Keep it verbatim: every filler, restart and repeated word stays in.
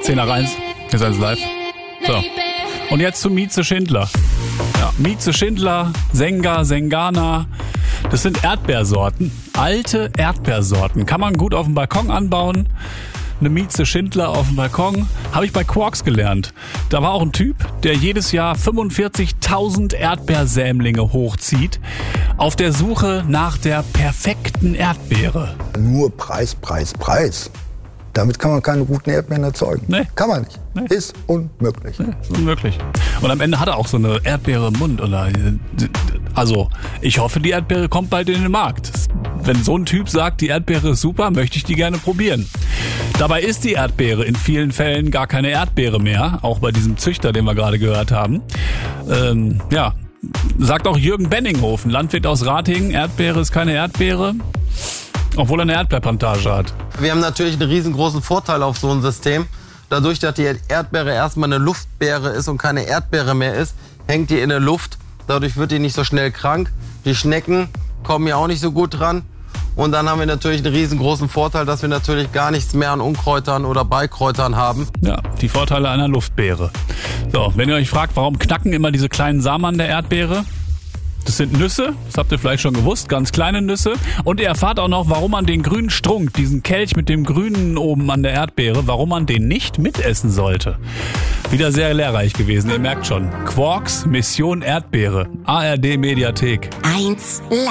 zehn nach eins, ist alles live. So. Und jetzt zu Mieze Schindler. Ja, Mieze Schindler, Senga, Sengana. Das sind Erdbeersorten. Alte Erdbeersorten. Kann man gut auf dem Balkon anbauen. Eine Mieze Schindler auf dem Balkon. Habe ich bei Quarks gelernt. Da war auch ein Typ, der jedes Jahr fünfundvierzigtausend Erdbeersämlinge hochzieht. Auf der Suche nach der perfekten Erdbeere. Nur Preis, Preis, Preis. Damit kann man keine guten Erdbeeren erzeugen. Nee. Kann man nicht. Nee. Ist unmöglich. Nee, ist unmöglich. Und am Ende hat er auch so eine Erdbeere im Mund. Oder, also, ich hoffe, die Erdbeere kommt bald in den Markt. Wenn so ein Typ sagt, die Erdbeere ist super, möchte ich die gerne probieren. Dabei ist die Erdbeere in vielen Fällen gar keine Erdbeere mehr. Auch bei diesem Züchter, den wir gerade gehört haben. Ähm, ja, sagt auch Jürgen Benninghofen, Landwirt aus Ratingen, Erdbeere ist keine Erdbeere. Obwohl er eine Erdbeerplantage hat. Wir haben natürlich einen riesengroßen Vorteil auf so ein System. Dadurch, dass die Erdbeere erstmal eine Luftbeere ist und keine Erdbeere mehr ist, hängt die in der Luft. Dadurch wird die nicht so schnell krank. Die Schnecken kommen ja auch nicht so gut dran. Und dann haben wir natürlich einen riesengroßen Vorteil, dass wir natürlich gar nichts mehr an Unkräutern oder Beikräutern haben. Ja, die Vorteile einer Luftbeere. So, wenn ihr euch fragt, warum knacken immer diese kleinen Samen an der Erdbeere? Das sind Nüsse, das habt ihr vielleicht schon gewusst, ganz kleine Nüsse. Und ihr erfahrt auch noch, warum man den grünen Strunk, diesen Kelch mit dem Grünen oben an der Erdbeere, warum man den nicht mitessen sollte. Wieder sehr lehrreich gewesen, ihr merkt schon. Quarks Mission Erdbeere, A R D Mediathek. eins live.